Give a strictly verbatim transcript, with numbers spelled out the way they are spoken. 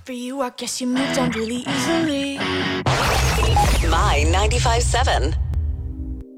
For you, I guess you moved on really easily. My ninety-five seven.